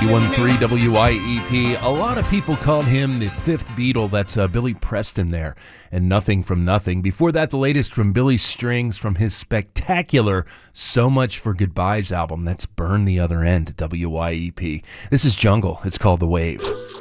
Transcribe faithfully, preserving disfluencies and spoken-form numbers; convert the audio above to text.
ninety-one point three W I E P. A lot of people called him the fifth Beatle. That's uh, Billy Preston there, and Nothing from Nothing. Before that, the latest from Billy Strings from his spectacular So Much for Goodbyes album. That's Burn the Other End, W I E P. This is Jungle. It's called The Wave.